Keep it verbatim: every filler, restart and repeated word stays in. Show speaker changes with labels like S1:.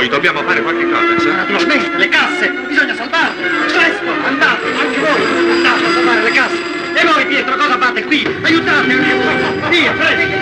S1: dobbiamo fare qualche cosa, sa?
S2: Naturalmente, le casse! Bisogna salvarle! Presto, andate, anche voi! Andate a salvare le casse! E voi, Pietro, cosa fate qui? Aiutate anche voi! Via, presto!